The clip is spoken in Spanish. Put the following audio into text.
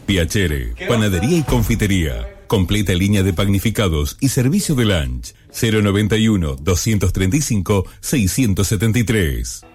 Piacere, panadería y confitería. Completa línea de panificados y servicio de lunch. 091-235-673.